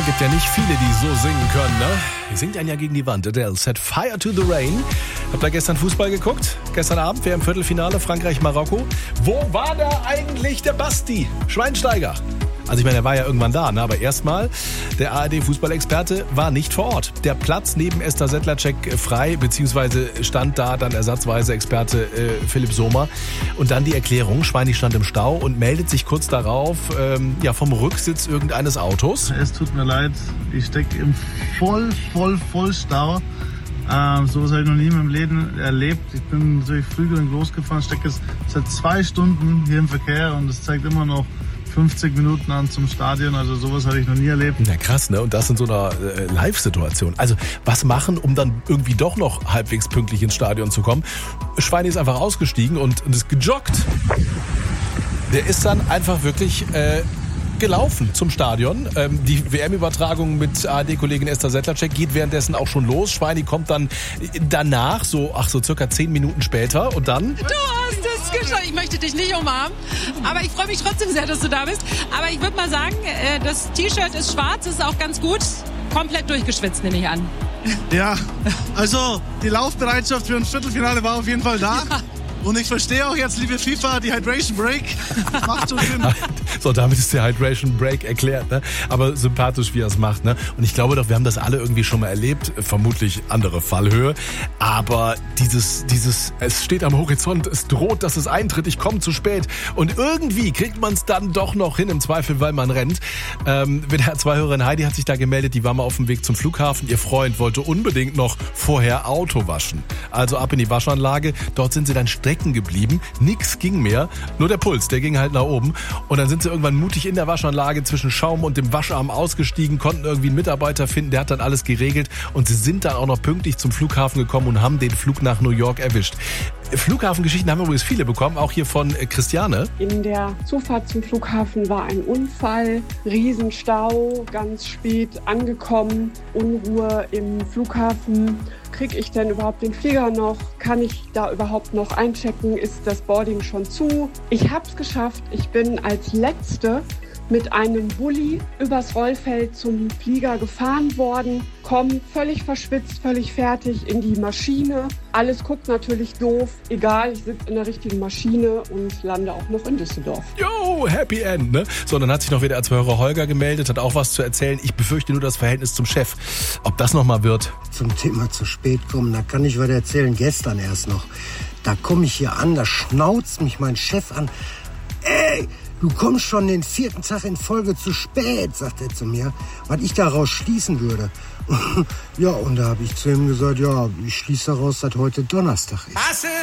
Gibt ja nicht viele, die so singen können, ne? Die singt einen ja gegen die Wand. Adele set Fire to the Rain. Habt ihr gestern Fußball geguckt? Gestern Abend, wer im Viertelfinale, Frankreich-Marokko. Wo war da eigentlich der Basti Schweinsteiger? Also ich meine, er war ja irgendwann da, ne? Aber erstmal, der ARD-Fußballexperte war nicht vor Ort. Der Platz neben Esther Sedlacek frei, beziehungsweise stand da dann ersatzweise Experte Philipp Sohmer. Und dann die Erklärung, Schweini stand im Stau und meldet sich kurz darauf vom Rücksitz irgendeines Autos. Es tut mir leid, ich stecke im Vollstau. Sowas habe ich noch nie in meinem Leben erlebt. Ich bin natürlich früh genug losgefahren, stecke jetzt seit 2 Stunden hier im Verkehr und es zeigt immer noch 50 Minuten an zum Stadion, also sowas habe ich noch nie erlebt. Na krass, ne? Und das in so einer Live-Situation. Also was machen, um dann irgendwie doch noch halbwegs pünktlich ins Stadion zu kommen? Schweini ist einfach ausgestiegen und ist gejoggt. Der ist dann einfach wirklich gelaufen zum Stadion. Die WM-Übertragung mit ARD-Kollegin Esther Sedlacek geht währenddessen auch schon los. Schweini kommt dann danach, so circa 10 Minuten später und dann... Du hast es geschafft. Ich möchte dich nicht umarmen, aber ich freue mich trotzdem sehr, dass du da bist. Aber ich würde mal sagen, das T-Shirt ist schwarz, ist auch ganz gut. Komplett durchgeschwitzt, nehme ich an. Ja, also die Laufbereitschaft für ein Viertelfinale war auf jeden Fall da. Ja. Und ich verstehe auch jetzt, liebe FIFA, die Hydration Break macht schon Sinn. So, damit ist der Hydration Break erklärt, ne? Aber sympathisch, wie er es macht, ne? Und ich glaube doch, wir haben das alle irgendwie schon mal erlebt, vermutlich andere Fallhöhe. Aber es steht am Horizont, es droht, dass es eintritt, ich komme zu spät. Und irgendwie kriegt man es dann doch noch hin, im Zweifel, weil man rennt. WDR2-Hörerin Heidi hat sich da gemeldet, die war mal auf dem Weg zum Flughafen. Ihr Freund wollte unbedingt noch vorher Auto waschen. Also ab in die Waschanlage, dort sind sie dann stecken geblieben, nix ging mehr, nur der Puls, der ging halt nach oben und dann sind sie irgendwann mutig in der Waschanlage zwischen Schaum und dem Wascharm ausgestiegen, konnten irgendwie einen Mitarbeiter finden, der hat dann alles geregelt und sie sind dann auch noch pünktlich zum Flughafen gekommen und haben den Flug nach New York erwischt. Flughafengeschichten haben wir übrigens viele bekommen, auch hier von Christiane. In der Zufahrt zum Flughafen war ein Unfall, Riesenstau, ganz spät angekommen, Unruhe im Flughafen. Kriege ich denn überhaupt den Flieger noch? Kann ich da überhaupt noch einchecken? Ist das Boarding schon zu? Ich habe es geschafft. Ich bin als Letzte mit einem Bulli übers Rollfeld zum Flieger gefahren worden, komme völlig verschwitzt, völlig fertig in die Maschine. Alles guckt natürlich doof. Egal, ich sitze in der richtigen Maschine und lande auch noch in Düsseldorf. Jo, Happy End, ne? So, dann hat sich noch WDR2-Hörer Holger gemeldet, hat auch was zu erzählen. Ich befürchte nur das Verhältnis zum Chef. Ob das nochmal wird? Zum Thema zu spät kommen, da kann ich was erzählen. Gestern erst noch. Da komme ich hier an, da schnauzt mich mein Chef an. Ey! Du kommst schon den 4. Tag in Folge zu spät, sagt er zu mir, was ich daraus schließen würde. Ja, und da habe ich zu ihm gesagt, ja, ich schließe daraus, dass heute Donnerstag ist.